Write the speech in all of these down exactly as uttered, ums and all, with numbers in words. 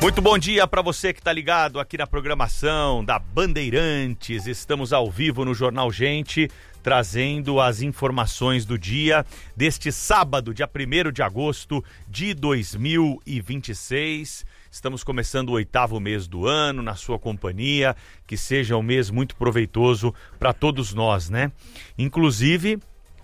Muito bom dia para você que está ligado aqui na programação da Bandeirantes. Estamos ao vivo no Jornal Gente, trazendo as informações do dia deste sábado, dia primeiro de agosto de dois mil e vinte e seis. Estamos começando o oitavo mês do ano na sua companhia. Que seja um mês muito proveitoso para todos nós, né? Inclusive,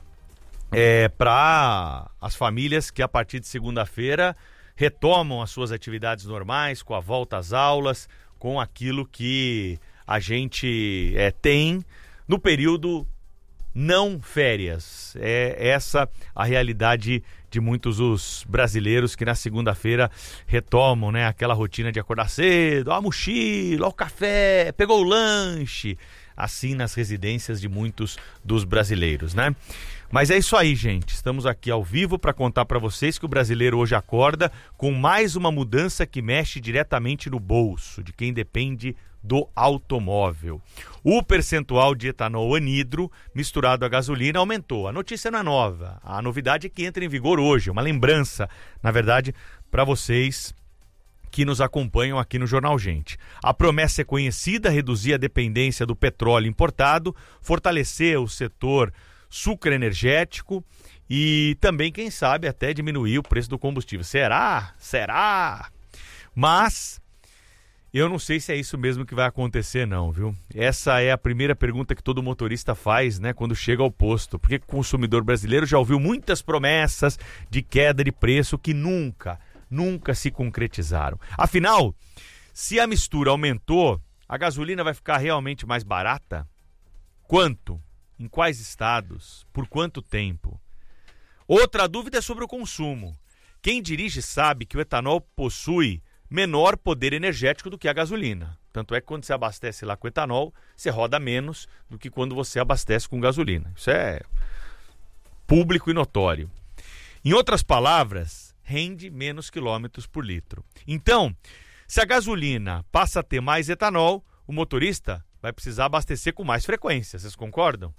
é, para as famílias que a partir de segunda-feira retomam as suas atividades normais, com a volta às aulas, com aquilo que a gente é, tem no período não férias. É essa a realidade de muitos os brasileiros que na segunda-feira retomam, né, aquela rotina de acordar cedo, a mochila, o café, pegou o lanche, assim nas residências de muitos dos brasileiros, né? Mas é isso aí, gente. Estamos aqui ao vivo para contar para vocês que o brasileiro hoje acorda com mais uma mudança que mexe diretamente no bolso de quem depende do automóvel. O percentual de etanol anidro misturado à gasolina aumentou. A notícia não é nova. A novidade é que entra em vigor hoje. Uma lembrança, na verdade, para vocês que nos acompanham aqui no Jornal Gente. A promessa é conhecida: reduzir a dependência do petróleo importado, fortalecer o setor sucroenergético e também, quem sabe, até diminuir o preço do combustível. Será? Será? Mas eu não sei se é isso mesmo que vai acontecer, não, viu? Essa é a primeira pergunta que todo motorista faz, né, quando chega ao posto. Porque o consumidor brasileiro já ouviu muitas promessas de queda de preço que nunca, nunca se concretizaram. Afinal, se a mistura aumentou, a gasolina vai ficar realmente mais barata? Quanto? Em quais estados? Por quanto tempo? Outra dúvida é sobre o consumo. Quem dirige sabe que o etanol possui menor poder energético do que a gasolina. Tanto é que quando você abastece lá com etanol, você roda menos do que quando você abastece com gasolina. Isso é público e notório. Em outras palavras, rende menos quilômetros por litro. Então, se a gasolina passa a ter mais etanol, o motorista vai precisar abastecer com mais frequência. Vocês concordam?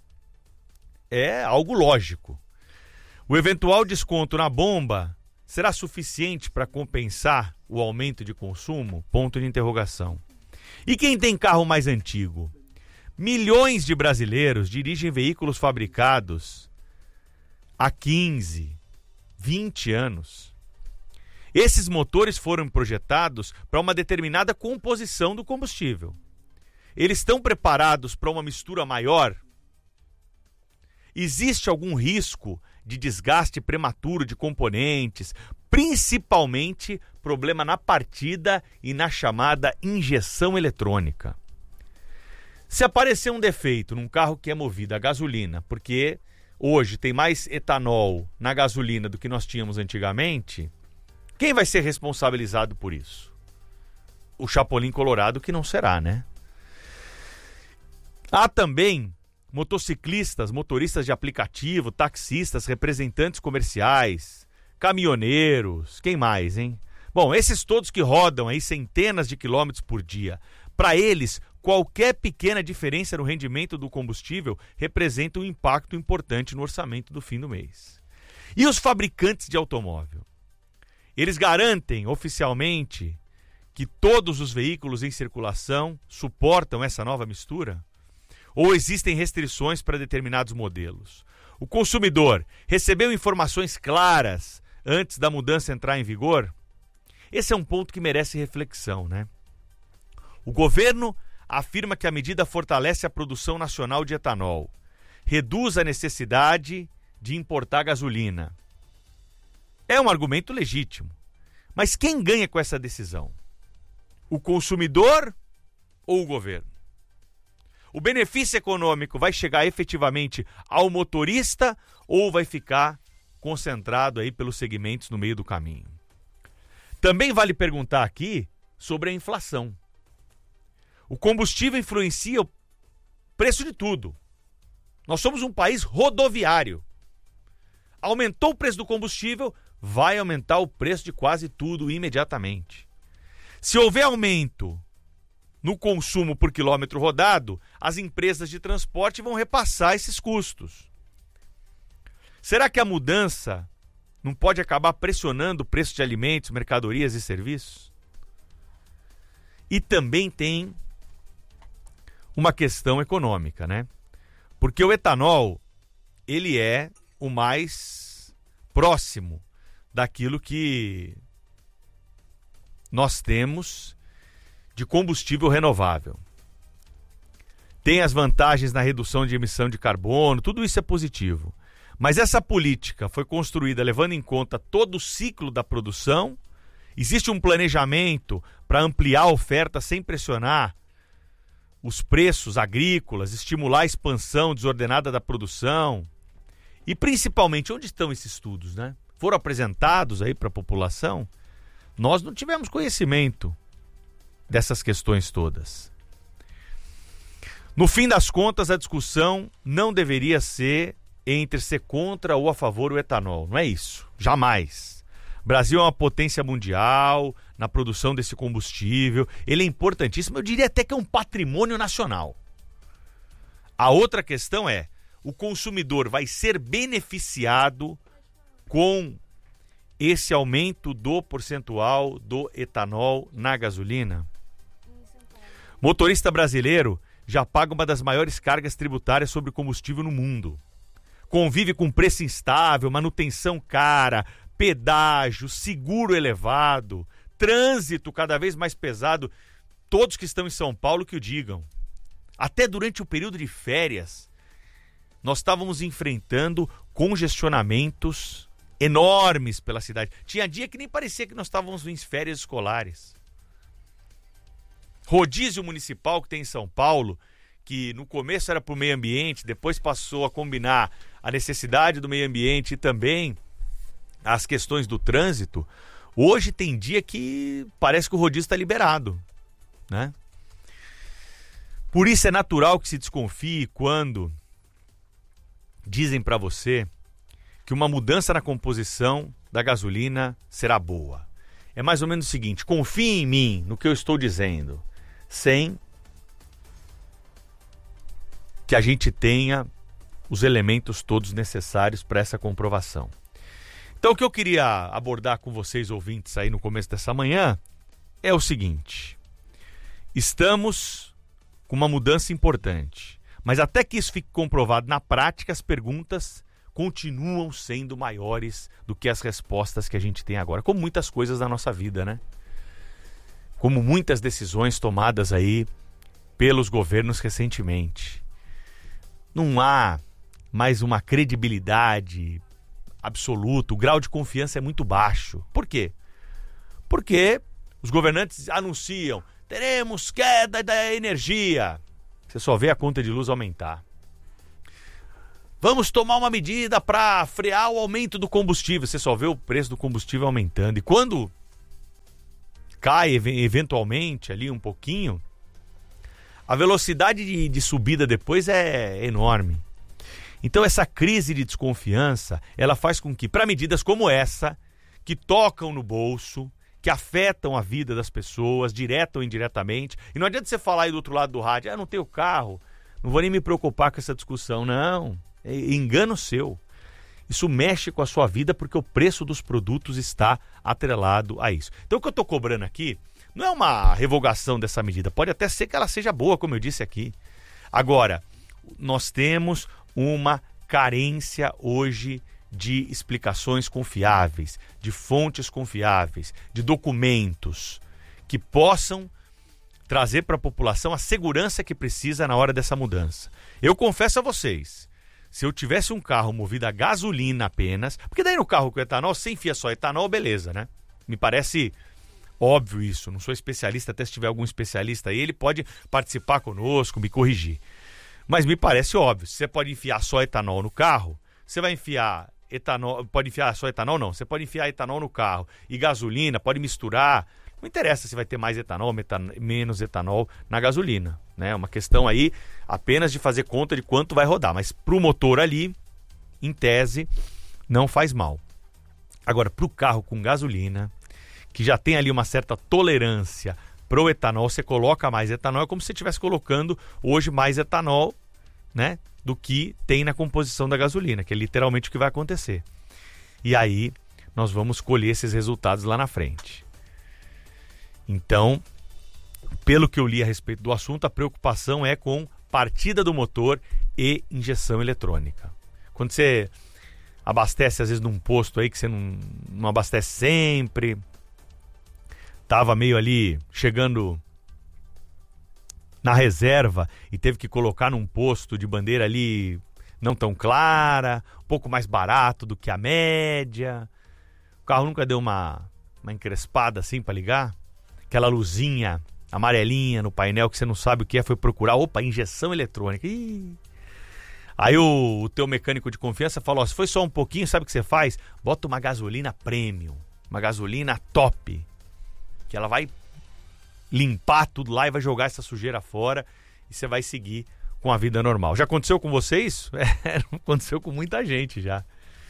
É algo lógico. O eventual desconto na bomba será suficiente para compensar o aumento de consumo? Ponto de interrogação. E quem tem carro mais antigo? Milhões de brasileiros dirigem veículos fabricados há quinze, vinte anos. Esses motores foram projetados para uma determinada composição do combustível. Eles estão preparados para uma mistura maior? Existe algum risco de desgaste prematuro de componentes, principalmente problema na partida e na chamada injeção eletrônica? Se aparecer um defeito num carro que é movido a gasolina, porque hoje tem mais etanol na gasolina do que nós tínhamos antigamente, quem vai ser responsabilizado por isso? O Chapolin Colorado, que não será, né? Há também motociclistas, motoristas de aplicativo, taxistas, representantes comerciais, caminhoneiros, quem mais, hein? Bom, esses todos que rodam aí centenas de quilômetros por dia, para eles, qualquer pequena diferença no rendimento do combustível representa um impacto importante no orçamento do fim do mês. E os fabricantes de automóvel? Eles garantem oficialmente que todos os veículos em circulação suportam essa nova mistura? Ou existem restrições para determinados modelos? O consumidor recebeu informações claras antes da mudança entrar em vigor? Esse é um ponto que merece reflexão, né? O governo afirma que a medida fortalece a produção nacional de etanol, reduz a necessidade de importar gasolina. É um argumento legítimo. Mas quem ganha com essa decisão? O consumidor ou o governo? O benefício econômico vai chegar efetivamente ao motorista ou vai ficar concentrado aí pelos segmentos no meio do caminho? Também vale perguntar aqui sobre a inflação. O combustível influencia o preço de tudo. Nós somos um país rodoviário. Aumentou o preço do combustível, vai aumentar o preço de quase tudo imediatamente. Se houver aumento no consumo por quilômetro rodado, as empresas de transporte vão repassar esses custos. Será que a mudança não pode acabar pressionando o preço de alimentos, mercadorias e serviços? E também tem uma questão econômica, né? Porque o etanol, ele é o mais próximo daquilo que nós temos de combustível renovável. Tem as vantagens na redução de emissão de carbono, tudo isso é positivo. Mas essa política foi construída levando em conta todo o ciclo da produção. Existe um planejamento para ampliar a oferta sem pressionar os preços agrícolas, estimular a expansão desordenada da produção. E principalmente, onde estão esses estudos, né? Foram apresentados aí para a população? Nós não tivemos conhecimento dessas questões todas. No fim das contas, a discussão não deveria ser entre ser contra ou a favor do etanol. Não é isso. Jamais. O Brasil é uma potência mundial na produção desse combustível. Ele é importantíssimo. Eu diria até que é um patrimônio nacional. A outra questão é, o consumidor vai ser beneficiado com esse aumento do percentual do etanol na gasolina? Motorista brasileiro já paga uma das maiores cargas tributárias sobre combustível no mundo. Convive com preço instável, manutenção cara, pedágio, seguro elevado, trânsito cada vez mais pesado. Todos que estão em São Paulo que o digam. Até durante o período de férias, nós estávamos enfrentando congestionamentos enormes pela cidade. Tinha dia que nem parecia que nós estávamos em férias escolares. Rodízio municipal que tem em São Paulo, que no começo era para o meio ambiente, depois passou a combinar a necessidade do meio ambiente e também as questões do trânsito. Hoje tem dia que parece que o rodízio está liberado, né? Por isso é natural que se desconfie quando dizem para você que uma mudança na composição da gasolina será boa. É mais ou menos o seguinte: confie em mim, no que eu estou dizendo, sem que a gente tenha os elementos todos necessários para essa comprovação. Então, o que eu queria abordar com vocês, ouvintes, aí no começo dessa manhã, é o seguinte: estamos com uma mudança importante, mas até que isso fique comprovado na prática, as perguntas continuam sendo maiores do que as respostas que a gente tem agora, como muitas coisas da nossa vida, né? Como muitas decisões tomadas aí pelos governos recentemente. Não há mais uma credibilidade absoluta, o grau de confiança é muito baixo. Por quê? Porque os governantes anunciam: teremos queda da energia. Você só vê a conta de luz aumentar. Vamos tomar uma medida para frear o aumento do combustível. Você só vê o preço do combustível aumentando. E quando cai eventualmente ali um pouquinho, a velocidade de, de subida depois é enorme. Então essa crise de desconfiança, ela faz com que, para medidas como essa, que tocam no bolso, que afetam a vida das pessoas, direta ou indiretamente, e não adianta você falar aí do outro lado do rádio: ah, não tenho carro, não vou nem me preocupar com essa discussão. Não, é engano seu. Isso mexe com a sua vida porque o preço dos produtos está atrelado a isso. Então o que eu estou cobrando aqui não é uma revogação dessa medida. Pode até ser que ela seja boa, como eu disse aqui. Agora, nós temos uma carência hoje de explicações confiáveis, de fontes confiáveis, de documentos que possam trazer para a população a segurança que precisa na hora dessa mudança. Eu confesso a vocês, se eu tivesse um carro movido a gasolina apenas, porque daí no carro com etanol, você enfia só etanol, beleza, né? Me parece óbvio isso, não sou especialista, até se tiver algum especialista aí, ele pode participar conosco, me corrigir. Mas me parece óbvio, se você pode enfiar só etanol no carro, você vai enfiar etanol, pode enfiar só etanol não, você pode enfiar etanol no carro e gasolina, pode misturar, não interessa se vai ter mais etanol, metan- menos etanol na gasolina, né? É uma questão aí apenas de fazer conta de quanto vai rodar, mas para o motor ali, em tese, não faz mal. Agora, para o carro com gasolina, que já tem ali uma certa tolerância pro etanol, você coloca mais etanol, é como se você estivesse colocando hoje mais etanol, né, do que tem na composição da gasolina, que é literalmente o que vai acontecer. E aí nós vamos colher esses resultados lá na frente. Então, pelo que eu li a respeito do assunto, a preocupação é com partida do motor e injeção eletrônica. Quando você abastece, às vezes, num posto aí que você não, não abastece sempre, tava meio ali chegando na reserva e teve que colocar num posto de bandeira ali não tão clara, um pouco mais barato do que a média. O carro nunca deu uma, uma encrespada assim para ligar? Aquela luzinha amarelinha no painel que você não sabe o que é, foi procurar, opa, injeção eletrônica. Ih. Aí o, o teu mecânico de confiança falou, ó, se foi só um pouquinho, sabe o que você faz? Bota uma gasolina premium, uma gasolina top, que ela vai limpar tudo lá e vai jogar essa sujeira fora e você vai seguir com a vida normal. Já aconteceu com você isso? É, aconteceu com muita gente já.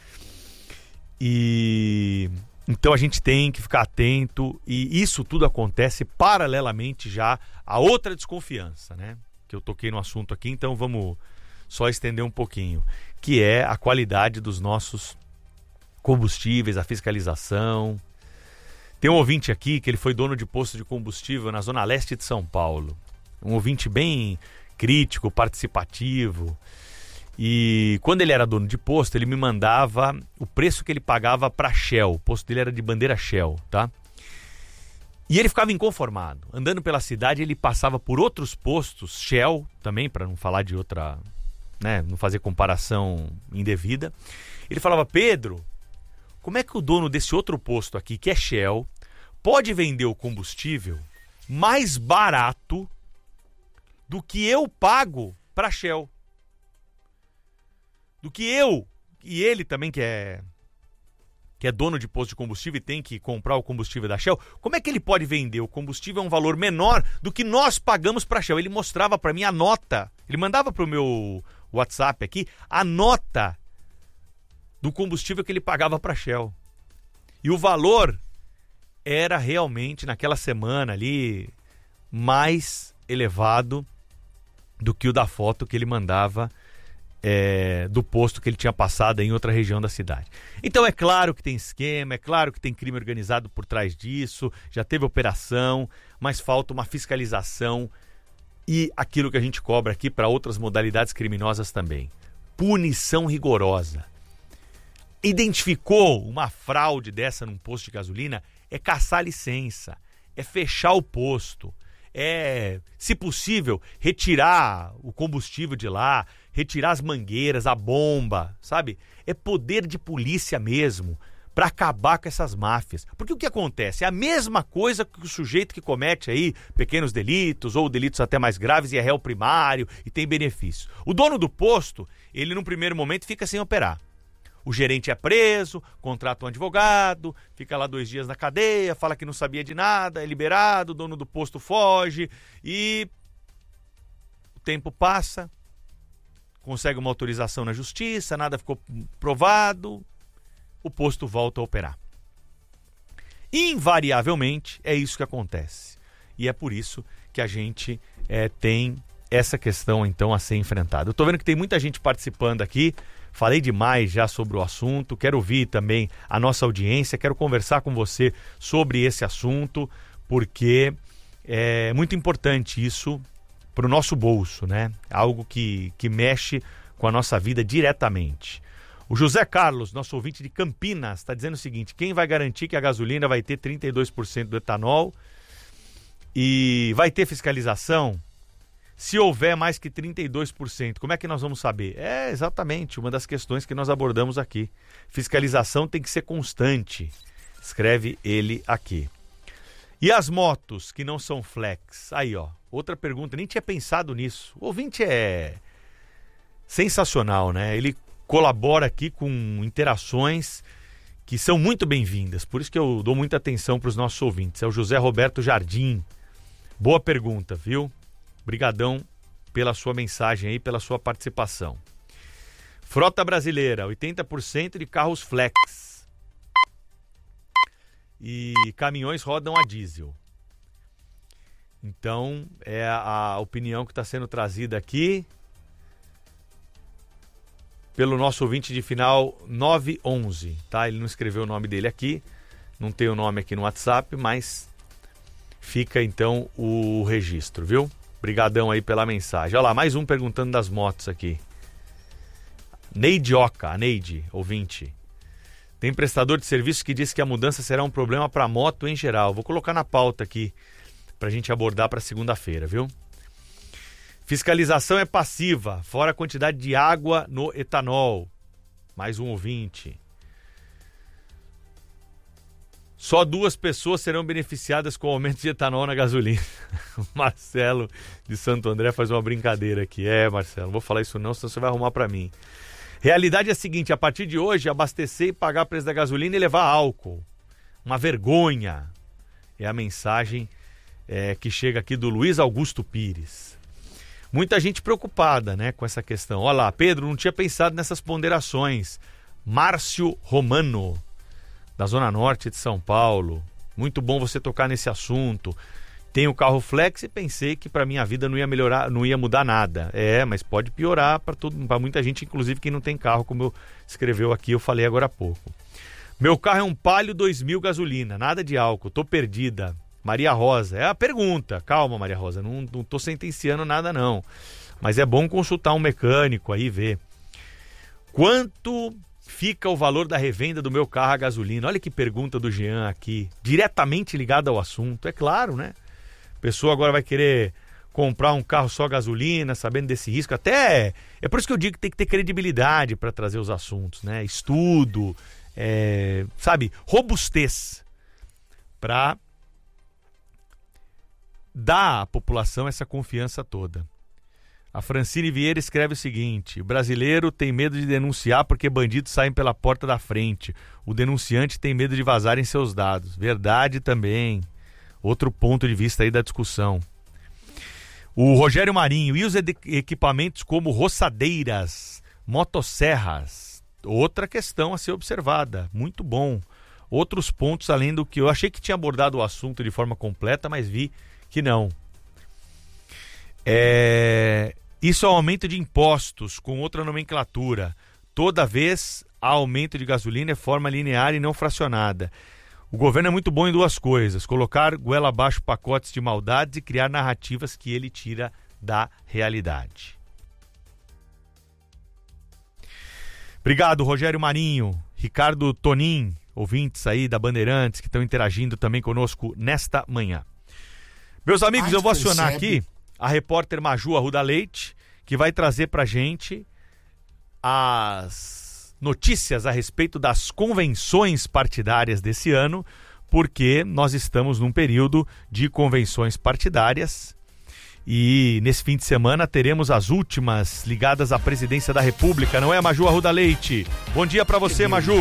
E então a gente tem que ficar atento, e isso tudo acontece paralelamente já a outra desconfiança, né? Que eu toquei no assunto aqui, então vamos só estender um pouquinho, que é a qualidade dos nossos combustíveis, a fiscalização. Tem um ouvinte aqui que ele foi dono de posto de combustível na zona leste de São Paulo. Um ouvinte bem crítico, participativo. E quando ele era dono de posto, ele me mandava o preço que ele pagava para Shell. O posto dele era de bandeira Shell, tá? E ele ficava inconformado. Andando pela cidade, ele passava por outros postos, Shell também, para não falar de outra, né, não fazer comparação indevida. Ele falava, Pedro, como é que o dono desse outro posto aqui, que é Shell, pode vender o combustível mais barato do que eu pago para Shell? Do que eu, e ele também que é, que é dono de posto de combustível e tem que comprar o combustível da Shell, como é que ele pode vender o combustível a um valor menor do que nós pagamos para a Shell? Ele mostrava para mim a nota, ele mandava para o meu WhatsApp aqui a nota do combustível que ele pagava para a Shell. E o valor era realmente, naquela semana ali, mais elevado do que o da foto que ele mandava é, do posto que ele tinha passado em outra região da cidade. Então é claro que tem esquema, é claro que tem crime organizado por trás disso, já teve operação, mas falta uma fiscalização e aquilo que a gente cobra aqui para outras modalidades criminosas também. Punição rigorosa. Identificou uma fraude dessa num posto de gasolina, é caçar a licença, é fechar o posto, é, se possível, retirar o combustível de lá, retirar as mangueiras, a bomba, sabe? É poder de polícia mesmo para acabar com essas máfias. Porque o que acontece? É a mesma coisa que o sujeito que comete aí pequenos delitos ou delitos até mais graves e é réu primário e tem benefício. O dono do posto, ele num primeiro momento fica sem operar. O gerente é preso, contrata um advogado, fica lá dois dias na cadeia, fala que não sabia de nada, é liberado, o dono do posto foge e o tempo passa, consegue uma autorização na justiça, nada ficou provado, o posto volta a operar. Invariavelmente é isso que acontece. E é por isso que a gente é, tem essa questão então a ser enfrentada. Eu estou vendo que tem muita gente participando aqui. Falei demais já sobre o assunto, quero ouvir também a nossa audiência, quero conversar com você sobre esse assunto, porque é muito importante isso para o nosso bolso, né? Algo que, que mexe com a nossa vida diretamente. O José Carlos, nosso ouvinte de Campinas, está dizendo o seguinte, quem vai garantir que a gasolina vai ter trinta e dois por cento do etanol e vai ter fiscalização? Se houver mais que trinta e dois por cento, como é que nós vamos saber? É exatamente uma das questões que nós abordamos aqui. Fiscalização tem que ser constante, escreve ele aqui. E as motos que não são flex? Aí, ó, outra pergunta, nem tinha pensado nisso. O ouvinte é sensacional, né? Ele colabora aqui com interações que são muito bem-vindas, por isso que eu dou muita atenção para os nossos ouvintes. É o José Roberto Jardim. Boa pergunta, viu? Obrigadão pela sua mensagem aí, pela sua participação. Frota brasileira, oitenta por cento de carros flex. E caminhões rodam a diesel. Então, é a opinião que está sendo trazida aqui pelo nosso ouvinte de final nove onze, tá? Ele não escreveu o nome dele aqui, não tem o nome aqui no WhatsApp, mas fica então o registro, viu? Obrigadão aí pela mensagem. Olha lá, mais um perguntando das motos aqui. Neide Oca, a Neide, ouvinte. Tem prestador de serviço que diz que a mudança será um problema para a moto em geral. Vou colocar na pauta aqui para a gente abordar para segunda-feira, viu? Fiscalização é passiva, fora a quantidade de água no etanol. Mais um ouvinte. Só duas pessoas serão beneficiadas com o aumento de etanol na gasolina. O Marcelo de Santo André faz uma brincadeira aqui. É, Marcelo, não vou falar isso não, senão você vai arrumar para mim. Realidade é a seguinte, a partir de hoje, abastecer e pagar o preço da gasolina e levar álcool. Uma vergonha. É a mensagem é, que chega aqui do Luiz Augusto Pires. Muita gente preocupada, né, com essa questão. Olha lá, Pedro, não tinha pensado nessas ponderações. Márcio Romano, da Zona Norte de São Paulo. Muito bom você tocar nesse assunto. Tenho carro flex e pensei que para minha vida não ia melhorar, não ia mudar nada. É, mas pode piorar para todo, para muita gente, inclusive quem não tem carro, como eu escreveu aqui, eu falei agora há pouco. Meu carro é um Palio dois mil gasolina, nada de álcool, tô perdida. Maria Rosa, é a pergunta. Calma, Maria Rosa, não, não tô sentenciando nada não. Mas é bom consultar um mecânico aí, ver. Quanto fica o valor da revenda do meu carro a gasolina? Olha que pergunta do Jean aqui, diretamente ligada ao assunto. É claro, né? A pessoa agora vai querer comprar um carro só gasolina, sabendo desse risco. Até é por isso que eu digo que tem que ter credibilidade para trazer os assuntos, né? Estudo, é, sabe, robustez para dar à população essa confiança toda. A Francine Vieira escreve o seguinte: o brasileiro tem medo de denunciar porque bandidos saem pela porta da frente. O denunciante tem medo de vazarem seus dados. Verdade também. Outro ponto de vista aí da discussão. O Rogério Marinho, e os equipamentos como roçadeiras, motosserras? Outra questão a ser observada. Muito bom. Outros pontos além do que eu achei que tinha abordado o assunto de forma completa, mas vi que não. É... Isso é um aumento de impostos com outra nomenclatura. Toda vez há aumento de gasolina é forma linear e não fracionada. O governo é muito bom em duas coisas: colocar goela abaixo pacotes de maldades e criar narrativas que ele tira da realidade. Obrigado, Rogério Marinho, Ricardo Tonin, ouvintes aí da Bandeirantes que estão interagindo também conosco nesta manhã. Meus amigos, eu vou acionar aqui a repórter Maju Arruda Leite, que vai trazer pra gente as notícias a respeito das convenções partidárias desse ano, porque nós estamos num período de convenções partidárias e nesse fim de semana teremos as últimas ligadas à presidência da República, não é, Maju Arruda Leite? Bom dia pra você, Maju.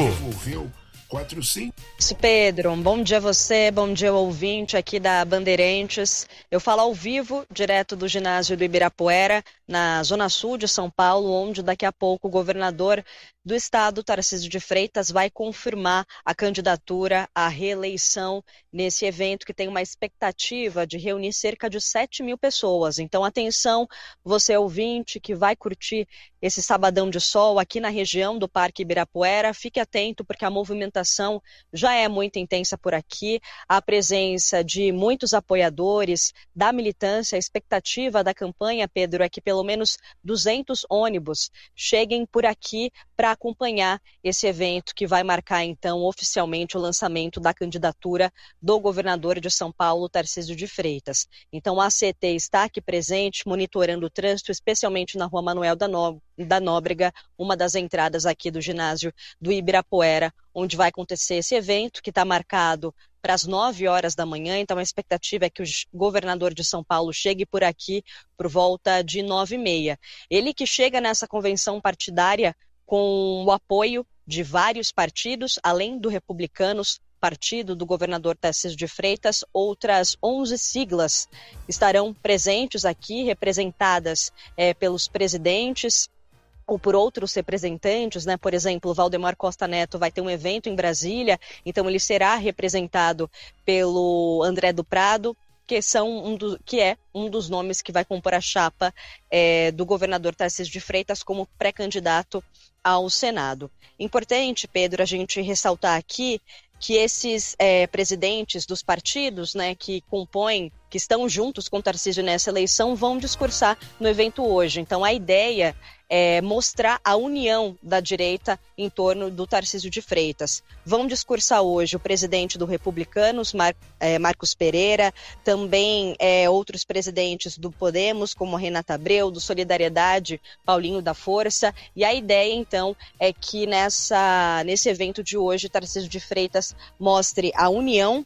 Pedro, um bom dia a você, bom dia ao ouvinte aqui da Bandeirantes. Eu falo ao vivo, direto do ginásio do Ibirapuera, na zona sul de São Paulo, onde daqui a pouco o governador do estado, Tarcísio de Freitas, vai confirmar a candidatura à reeleição nesse evento que tem uma expectativa de reunir cerca de sete mil pessoas. Então, atenção, você ouvinte que vai curtir esse sabadão de sol aqui na região do Parque Ibirapuera, fique atento porque a movimentação já é muito intensa por aqui. A presença de muitos apoiadores da militância, a expectativa da campanha, Pedro, é que pelo menos duzentos ônibus cheguem por aqui para acompanhar esse evento que vai marcar, então, oficialmente o lançamento da candidatura do governador de São Paulo, Tarcísio de Freitas. Então, a A C T está aqui presente, monitorando o trânsito, especialmente na Rua Manuel da, no... da Nóbrega, uma das entradas aqui do ginásio do Ibirapuera, onde vai acontecer esse evento, que está marcado para as nove horas da manhã. Então, a expectativa é que o governador de São Paulo chegue por aqui por volta de nove e meia. Ele que chega nessa convenção partidária com o apoio de vários partidos, além do Republicanos, partido do governador Tarcísio de Freitas, outras onze siglas estarão presentes aqui, representadas é, pelos presidentes ou por outros representantes, né? Por exemplo, Valdemar Costa Neto vai ter um evento em Brasília, então ele será representado pelo André do Prado, que, são um do, que é um dos nomes que vai compor a chapa é, do governador Tarcísio de Freitas como pré-candidato ao Senado. Importante, Pedro, a gente ressaltar aqui que esses é, presidentes dos partidos, né, que compõem, que estão juntos com o Tarcísio nessa eleição, vão discursar no evento hoje. Então, a ideia é mostrar a união da direita em torno do Tarcísio de Freitas. Vão discursar hoje o presidente do Republicanos, Mar, é, Marcos Pereira, também é, outros presidentes do Podemos, como Renata Abreu, do Solidariedade, Paulinho da Força. E a ideia, então, é que nessa, nesse evento de hoje, Tarcísio de Freitas mostre a união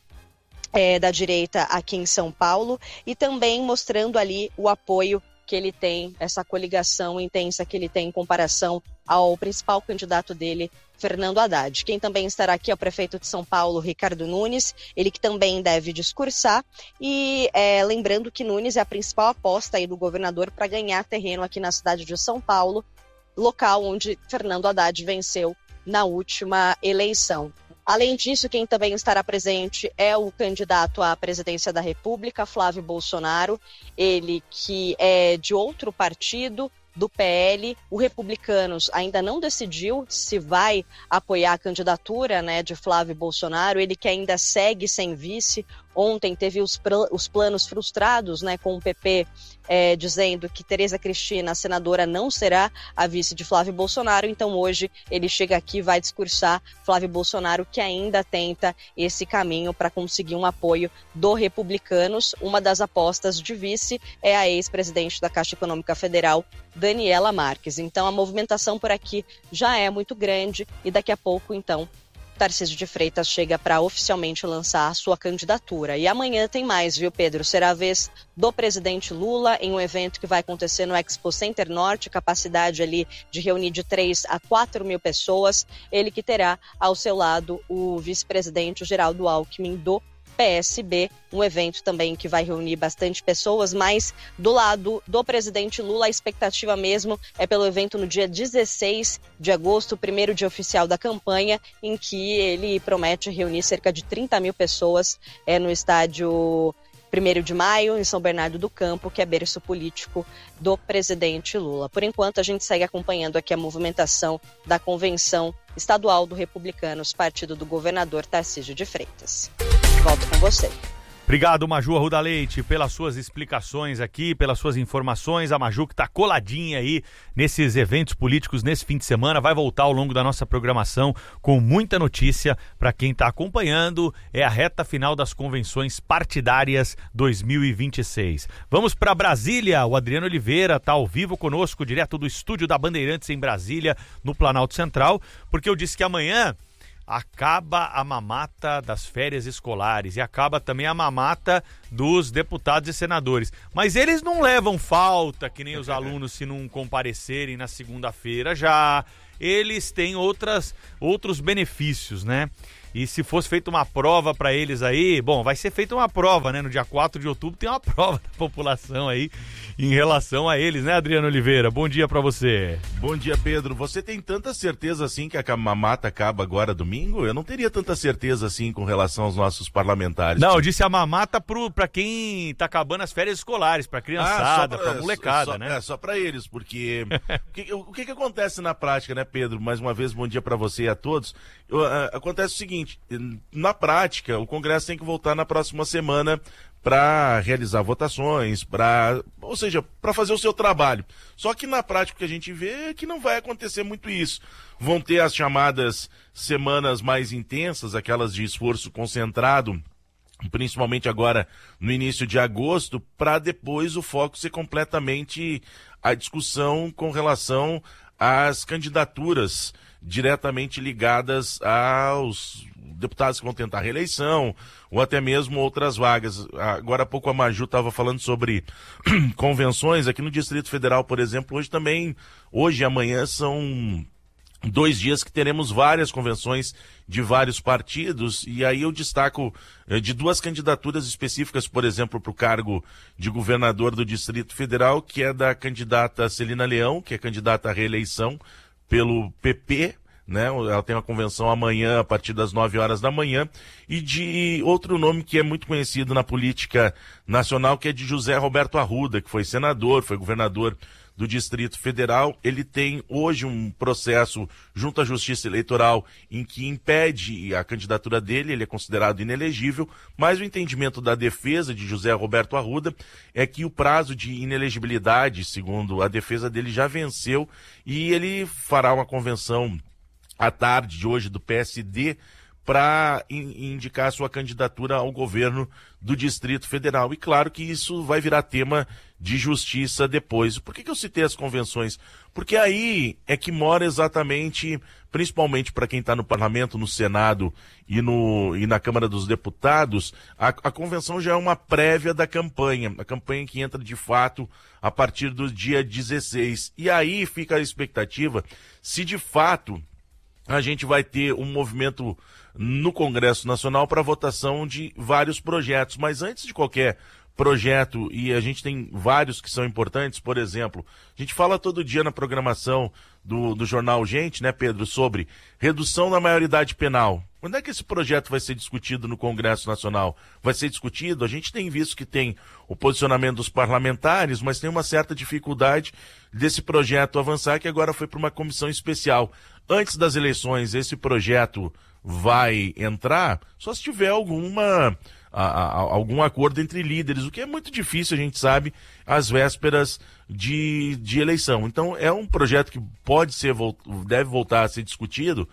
É, da direita aqui em São Paulo e também mostrando ali o apoio que ele tem, essa coligação intensa que ele tem em comparação ao principal candidato dele, Fernando Haddad. Quem também estará aqui é o prefeito de São Paulo, Ricardo Nunes, ele que também deve discursar. E é, lembrando que Nunes é a principal aposta aí do governador para ganhar terreno aqui na cidade de São Paulo, local onde Fernando Haddad venceu na última eleição. Além disso, quem também estará presente é o candidato à presidência da República, Flávio Bolsonaro, ele que é de outro partido, do P L. O Republicanos ainda não decidiu se vai apoiar a candidatura, né, de Flávio Bolsonaro, ele que ainda segue sem vice. Ontem teve os, pl- os planos frustrados, né, com o P P é, dizendo que Tereza Cristina, a senadora, não será a vice de Flávio Bolsonaro. Então hoje ele chega aqui e vai discursar. Flávio Bolsonaro que ainda tenta esse caminho para conseguir um apoio do Republicanos. Uma das apostas de vice é a ex-presidente da Caixa Econômica Federal, Daniela Marques. Então a movimentação por aqui já é muito grande e daqui a pouco, então, Tarcísio de Freitas chega para oficialmente lançar a sua candidatura. E amanhã tem mais, viu, Pedro? Será a vez do presidente Lula em um evento que vai acontecer no Expo Center Norte, capacidade ali de reunir de três a quatro mil pessoas. Ele que terá ao seu lado o vice-presidente Geraldo Alckmin do P S B, um evento também que vai reunir bastante pessoas, mas do lado do presidente Lula, a expectativa mesmo é pelo evento no dia dezesseis de agosto, o primeiro dia oficial da campanha, em que ele promete reunir cerca de trinta mil pessoas é, no estádio primeiro de maio, em São Bernardo do Campo, que é berço político do presidente Lula. Por enquanto, a gente segue acompanhando aqui a movimentação da convenção estadual do Republicanos, partido do governador Tarcísio de Freitas. Volto com você. Obrigado, Maju Arruda Leite, pelas suas explicações aqui, pelas suas informações. A Maju que está coladinha aí nesses eventos políticos nesse fim de semana, vai voltar ao longo da nossa programação com muita notícia para quem está acompanhando. É a reta final das convenções partidárias dois mil e vinte e seis. Vamos para Brasília. O Adriano Oliveira está ao vivo conosco, direto do estúdio da Bandeirantes em Brasília, no Planalto Central, porque eu disse que amanhã acaba a mamata das férias escolares e acaba também a mamata dos deputados e senadores. Mas eles não levam falta, que nem os alunos, se não comparecerem na segunda-feira já. Eles têm outras, outros benefícios, né? E se fosse feita uma prova para eles aí, bom, vai ser feita uma prova, né? No dia quatro de outubro tem uma prova da população aí em relação a eles, né, Adriano Oliveira? Bom dia para você. Bom dia, Pedro. Você tem tanta certeza assim que a mamata acaba agora domingo? Eu não teria tanta certeza assim com relação aos nossos parlamentares. Não, eu disse a mamata pro, pra quem tá acabando as férias escolares, pra criançada, ah, pra, pra molecada, só, né? É, só pra eles, porque o, que, o que que acontece na prática, né, Pedro? Mais uma vez, bom dia pra você e a todos. Uh, uh, acontece o seguinte, na prática, o Congresso tem que voltar na próxima semana para realizar votações, para, ou seja, para fazer o seu trabalho. Só que na prática o que a gente vê é que não vai acontecer muito isso. Vão ter as chamadas semanas mais intensas, aquelas de esforço concentrado, principalmente agora no início de agosto, para depois o foco ser completamente a discussão com relação às candidaturas diretamente ligadas aos deputados que vão tentar reeleição, ou até mesmo outras vagas. Agora há pouco a Maju estava falando sobre convenções aqui no Distrito Federal, por exemplo. Hoje também, hoje e amanhã são dois dias que teremos várias convenções de vários partidos, e aí eu destaco eh, de duas candidaturas específicas, por exemplo, para o cargo de governador do Distrito Federal, que é da candidata Celina Leão, que é candidata à reeleição pelo P P, né? Ela tem uma convenção amanhã a partir das nove horas da manhã, e de outro nome que é muito conhecido na política nacional, que é de José Roberto Arruda, que foi senador, foi governador do Distrito Federal. Ele tem hoje um processo junto à Justiça Eleitoral em que impede a candidatura dele, ele é considerado inelegível, mas o entendimento da defesa de José Roberto Arruda é que o prazo de inelegibilidade, segundo a defesa dele, já venceu e ele fará uma convenção à tarde de hoje do P S D para in- indicar sua candidatura ao governo do Distrito Federal. E claro que isso vai virar tema de justiça depois. Por que que eu citei as convenções? Porque aí é que mora exatamente, principalmente para quem está no Parlamento, no Senado e, no, e na Câmara dos Deputados, a, a convenção já é uma prévia da campanha, a campanha que entra de fato a partir do dia dezesseis. E aí fica a expectativa se de fato a gente vai ter um movimento no Congresso Nacional para votação de vários projetos. Mas antes de qualquer projeto, e a gente tem vários que são importantes, por exemplo, a gente fala todo dia na programação do, do Jornal Gente, né, Pedro, sobre redução da maioridade penal. Quando é que esse projeto vai ser discutido no Congresso Nacional? Vai ser discutido? A gente tem visto que tem o posicionamento dos parlamentares, mas tem uma certa dificuldade desse projeto avançar, que agora foi para uma comissão especial. Antes das eleições, esse projeto vai entrar só se tiver alguma, a, a, algum acordo entre líderes, o que é muito difícil, a gente sabe, às vésperas de, de eleição. Então, é um projeto que pode ser, deve voltar a ser discutido,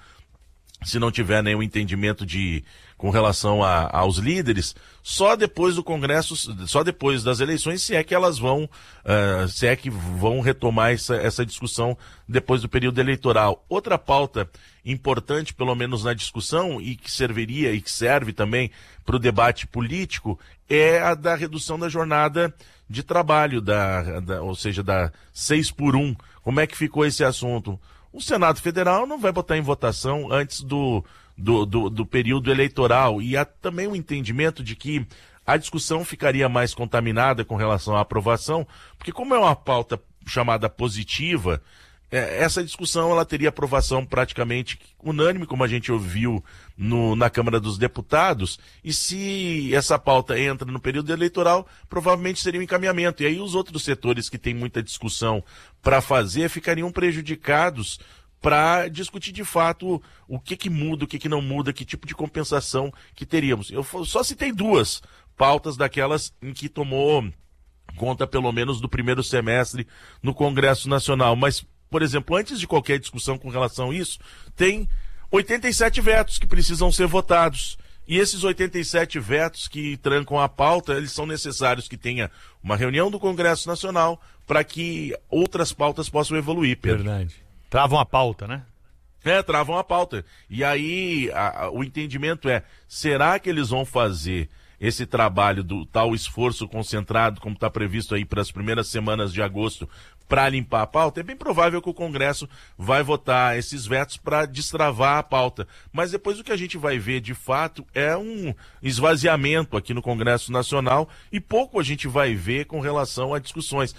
se não tiver nenhum entendimento de, com relação a, aos líderes, só depois do Congresso, só depois das eleições, se é que elas vão, uh, se é que vão retomar essa, essa discussão depois do período eleitoral. Outra pauta importante, pelo menos na discussão, e que serviria e que serve também para o debate político, é a da redução da jornada de trabalho, da, da, ou seja, da seis por um. Como é que ficou esse assunto? O Senado Federal não vai botar em votação antes do, do, do, do período eleitoral. E há também o entendimento de que a discussão ficaria mais contaminada com relação à aprovação, porque como é uma pauta chamada positiva, é, essa discussão ela teria aprovação praticamente unânime, como a gente ouviu no, na Câmara dos Deputados, e se essa pauta entra no período eleitoral, provavelmente seria um encaminhamento. E aí os outros setores que têm muita discussão para fazer ficariam prejudicados para discutir de fato o que que muda, o que que não muda, que tipo de compensação que teríamos. Eu só citei duas pautas daquelas em que tomou conta pelo menos do primeiro semestre no Congresso Nacional, mas, por exemplo, antes de qualquer discussão com relação a isso, tem oitenta e sete vetos que precisam ser votados. E esses oitenta e sete vetos que trancam a pauta, eles são necessários que tenha uma reunião do Congresso Nacional para que outras pautas possam evoluir, Pedro. Verdade. Travam a pauta, né? É, travam a pauta. E aí a, a, o entendimento é, será que eles vão fazer esse trabalho do tal esforço concentrado, como está previsto aí para as primeiras semanas de agosto, para limpar a pauta? É bem provável que o Congresso vai votar esses vetos para destravar a pauta. Mas depois o que a gente vai ver, de fato, é um esvaziamento aqui no Congresso Nacional e pouco a gente vai ver com relação a discussões.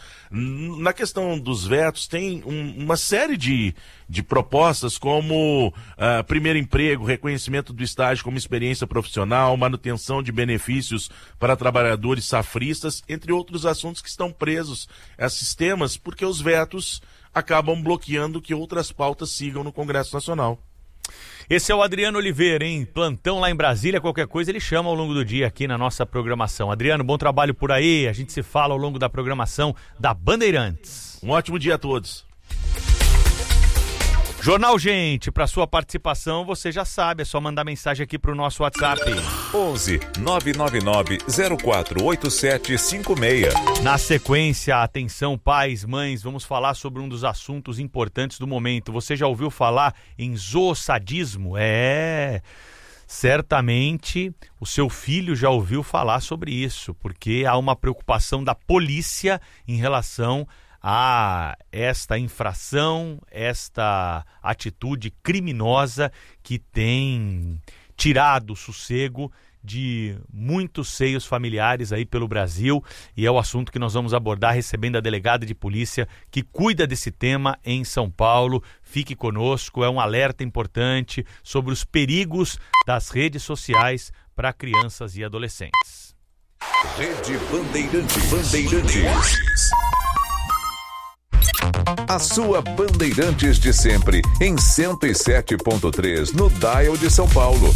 Na questão dos vetos, tem um, uma série de, de propostas como uh, primeiro emprego, reconhecimento do estágio como experiência profissional, manutenção de benefícios para trabalhadores safristas, entre outros assuntos que estão presos a sistemas, porque os vetos acabam bloqueando que outras pautas sigam no Congresso Nacional. Esse é o Adriano Oliveira, hein? Plantão lá em Brasília, qualquer coisa ele chama ao longo do dia aqui na nossa programação. Adriano, bom trabalho por aí, a gente se fala ao longo da programação da Bandeirantes. Um ótimo dia a todos. Jornal Gente, para sua participação, você já sabe, é só mandar mensagem aqui pro nosso WhatsApp. onze nove nove nove zero quatro oito sete cinco seis. Na sequência, atenção pais, mães, vamos falar sobre um dos assuntos importantes do momento. Você já ouviu falar em zoosadismo? É... Certamente o seu filho já ouviu falar sobre isso, porque há uma preocupação da polícia em relação a esta infração, esta atitude criminosa que tem tirado o sossego de muitos seios familiares aí pelo Brasil, e é o assunto que nós vamos abordar recebendo a delegada de polícia que cuida desse tema em São Paulo. Fique conosco, é um alerta importante sobre os perigos das redes sociais para crianças e adolescentes. Rede Bandeirantes. Bandeirantes. A sua Bandeirantes de sempre, em cento e sete ponto três, no Dial de São Paulo.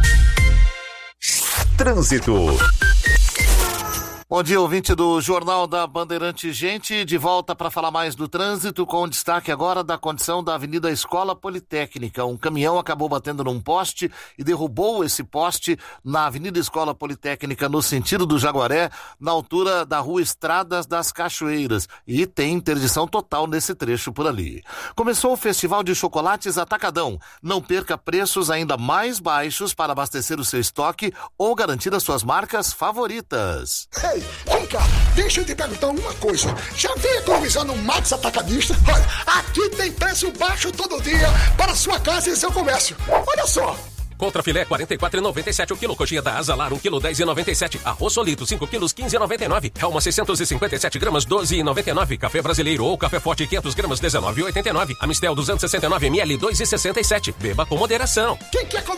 Trânsito. Bom dia, ouvinte do Jornal da Bandeirante Gente, de volta para falar mais do trânsito, com destaque agora da condição da Avenida Escola Politécnica. Um caminhão acabou batendo num poste e derrubou esse poste na Avenida Escola Politécnica, no sentido do Jaguaré, na altura da Rua Estradas das Cachoeiras, e tem interdição total nesse trecho por ali. Começou o Festival de Chocolates Atacadão. Não perca preços ainda mais baixos para abastecer o seu estoque ou garantir as suas marcas favoritas. Ei, vem cá, deixa eu te perguntar uma coisa. Já veio economizar no Max Atacadista? Olha, aqui tem preço baixo todo dia para sua casa e seu comércio. Olha só. Contrafilé quarenta e quatro reais e noventa e sete o quilo. Coxinha da Azalar um quilo dez reais e noventa e sete. Arroz solito cinco quilos quinze reais e noventa e nove. Helma seiscentos e cinquenta e sete gramas doze reais e noventa e nove. Café brasileiro ou café forte quinhentos gramas dezenove reais e oitenta e nove. Amistel duzentos e sessenta e nove mililitros dois reais e sessenta e sete. Beba com moderação. Quem quer